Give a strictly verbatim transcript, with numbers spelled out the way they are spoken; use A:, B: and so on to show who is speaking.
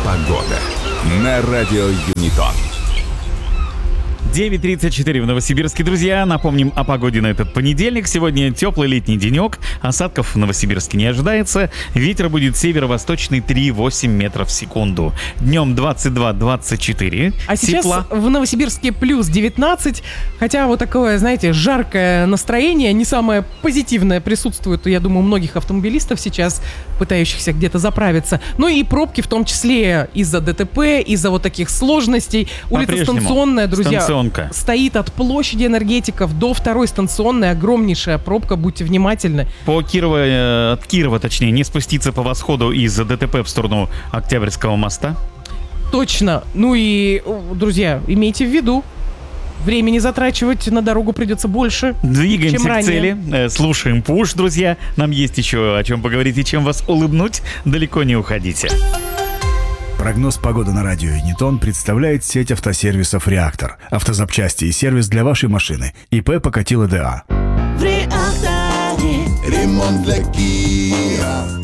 A: Погода на радио Юнитон.
B: девять тридцать четыре в Новосибирске, друзья. Напомним о погоде на этот понедельник. Сегодня теплый летний денек. Осадков в Новосибирске не ожидается. Ветер будет северо-восточный три восемь метров в секунду. Днем двадцать два двадцать четыре.
C: А сейчас
B: Тепла.
C: в Новосибирске плюс девятнадцать. Хотя вот такое, знаете, жаркое настроение, не самое позитивное присутствует, я думаю, у многих автомобилистов сейчас, пытающихся где-то заправиться. Ну и пробки в том числе из-за ДТП, из-за вот таких сложностей. Улица
B: По-прежнему.
C: Станционная, друзья.
B: Станционка.
C: Стоит от площади энергетиков до второй станционной огромнейшая пробка, будьте внимательны.
B: По Кирова, э, от Кирова, точнее, не спуститься по восходу из-за ДТП в сторону Октябрьского моста.
C: Точно. Ну и, друзья, имейте в виду, времени затрачивать на дорогу придется больше,
B: Двигаемся
C: чем
B: к
C: ранее.
B: цели, э, слушаем пуш, друзья. Нам есть еще о чем поговорить и чем вас улыбнуть. Далеко не уходите.
D: Прогноз погоды на радио Юнитон представляет сеть автосервисов «Реактор». Автозапчасти и сервис для вашей машины. ИП Покатило ДА.
E: В Реакторе
A: Ремонт для Киа.